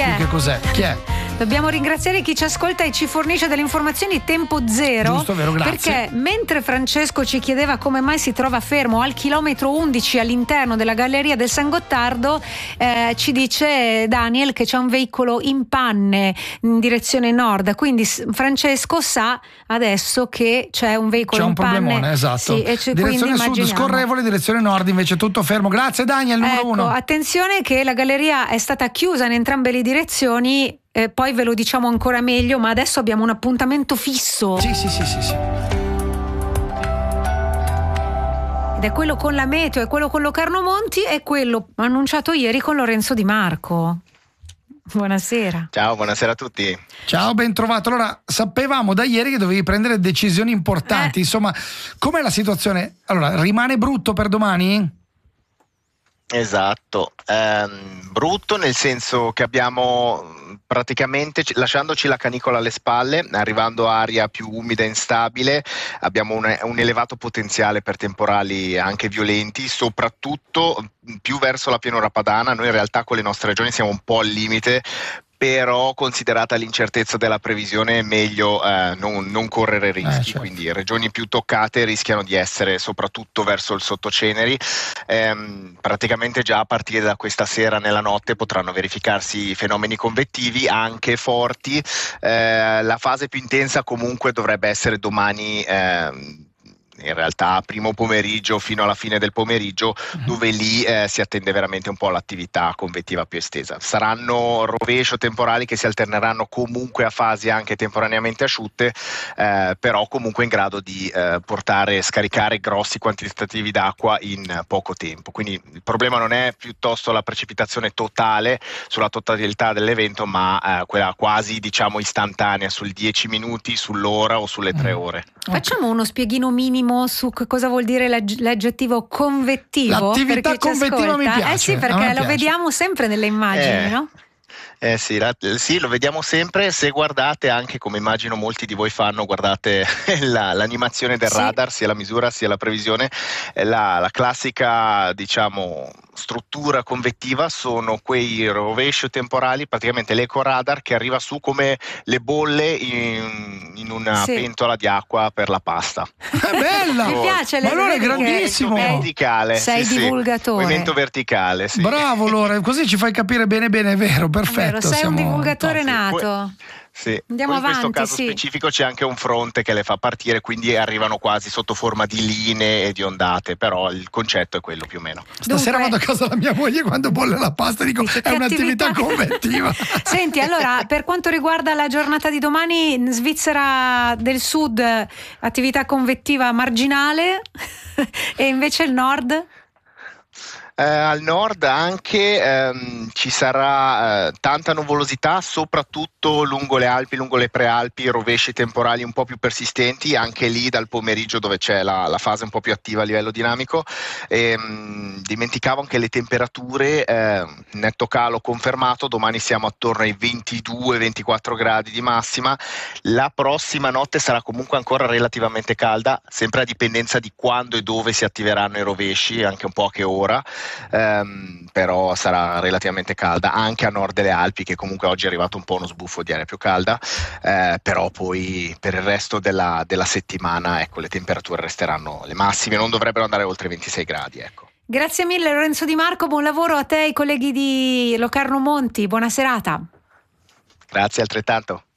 che cos'è? Chi è? Dobbiamo ringraziare chi ci ascolta e ci fornisce delle informazioni tempo zero. Giusto, vero, grazie. Perché mentre Francesco ci chiedeva come mai si trova fermo al chilometro 11 all'interno della galleria del San Gottardo, ci dice Daniel che c'è un veicolo in panne in direzione nord, quindi Francesco sa adesso che c'è un veicolo in panne. C'è un problemone, esatto. Sì, direzione sud scorrevole, direzione nord invece tutto fermo. Grazie Daniel, numero 1. Attenzione che la galleria è stata chiusa in entrambe le direzioni. Poi ve lo diciamo ancora meglio, ma adesso abbiamo un appuntamento fisso. Sì. Ed è quello con la meteo, è quello con Locarno Monti, è quello annunciato ieri con Lorenzo Di Marco. Buonasera. Ciao, buonasera a tutti. Ciao, ben trovato. Allora, sapevamo da ieri che dovevi prendere decisioni importanti. Insomma, com'è la situazione? Allora, rimane brutto per domani? Esatto, brutto nel senso che abbiamo praticamente, lasciandoci la canicola alle spalle, arrivando aria più umida e instabile, abbiamo un elevato potenziale per temporali anche violenti, soprattutto più verso la pianura padana. Noi in realtà con le nostre regioni siamo un po' al limite, però considerata l'incertezza della previsione è meglio non correre rischi, certo. Quindi regioni più toccate rischiano di essere soprattutto verso il sottoceneri. Praticamente già a partire da questa sera nella notte potranno verificarsi fenomeni convettivi anche forti. La fase più intensa comunque dovrebbe essere domani, in realtà primo pomeriggio fino alla fine del pomeriggio, dove lì si attende veramente un po' l'attività convettiva più estesa. Saranno rovescio temporali che si alterneranno comunque a fasi anche temporaneamente asciutte, però comunque in grado di scaricare grossi quantitativi d'acqua in poco tempo. Quindi il problema non è piuttosto la precipitazione totale sulla totalità dell'evento, ma quella quasi istantanea sul 10 minuti, sull'ora o sulle 3 ore. Facciamo uno spieghino minimo su cosa vuol dire l'aggettivo convettivo. L'attività convettiva mi piace. Sì, perché lo vediamo sempre nelle immagini, no? Sì, lo vediamo sempre. Se guardate, anche come immagino molti di voi fanno, guardate l'animazione del radar, sia la misura sia la previsione, la classica struttura convettiva sono quei rovesci temporali, praticamente l'ecoradar che arriva su come le bolle in una pentola di acqua per la pasta. È bella! Mi piace, ma allora è grandissimo. Verticale. Sei divulgatore. Movimento verticale, sì. Bravo Lore, così ci fai capire bene, è vero, perfetto. Sei un divulgatore nato. Sì. Andiamo avanti. In questo caso specifico c'è anche un fronte che le fa partire, quindi arrivano quasi sotto forma di linee e di ondate, però il concetto è quello più o meno. Stasera vado a casa da mia moglie, quando bolle la pasta dico è un'attività convettiva. Senti, allora, per quanto riguarda la giornata di domani, in Svizzera del Sud attività convettiva marginale e invece il nord? Al nord anche ci sarà tanta nuvolosità, soprattutto lungo le Alpi, lungo le prealpi, rovesci temporali un po' più persistenti, anche lì dal pomeriggio dove c'è la fase un po' più attiva a livello dinamico. Dimenticavo anche le temperature, netto calo confermato, domani siamo attorno ai 22-24 gradi di massima, la prossima notte sarà comunque ancora relativamente calda, sempre a dipendenza di quando e dove si attiveranno i rovesci, anche un po' a che ora. Però sarà relativamente calda anche a nord delle Alpi, che comunque oggi è arrivato un po' uno sbuffo di aria più calda, però poi per il resto della settimana le temperature resteranno le massime, non dovrebbero andare oltre 26 gradi. Grazie mille Lorenzo Di Marco, buon lavoro a te e ai colleghi di Locarno Monti, buona serata. Grazie altrettanto.